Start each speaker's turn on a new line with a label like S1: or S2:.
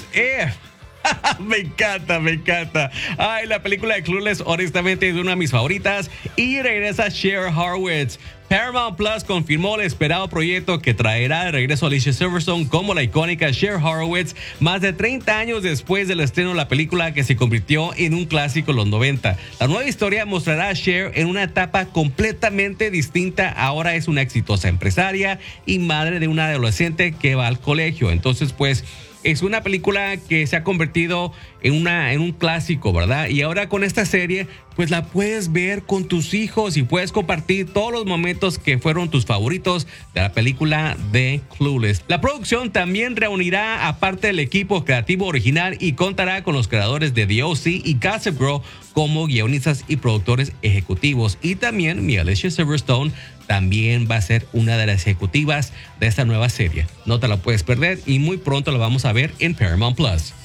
S1: If. Me encanta, me encanta. Ay, la película de Clueless honestamente es una de mis favoritas y regresa Cher Horowitz. Paramount Plus confirmó el esperado proyecto que traerá de regreso a Alicia Silverstone como la icónica Cher Horowitz más de 30 años después del estreno de la película que se convirtió en un clásico en los 90. La nueva historia mostrará a Cher en una etapa completamente distinta. Ahora es una exitosa empresaria y madre de una adolescente que va al colegio. Entonces, pues, es una película que se ha convertido en un clásico, ¿verdad? Y ahora con esta serie, pues la puedes ver con tus hijos y puedes compartir todos los momentos que fueron tus favoritos de la película de Clueless. La producción también reunirá aparte del equipo creativo original y contará con los creadores de The O.C. y Gossip Girl como guionistas y productores ejecutivos. Y también mi Alicia Silverstone también va a ser una de las ejecutivas de esta nueva serie. No te la puedes perder y muy pronto la vamos a ver en Paramount Plus.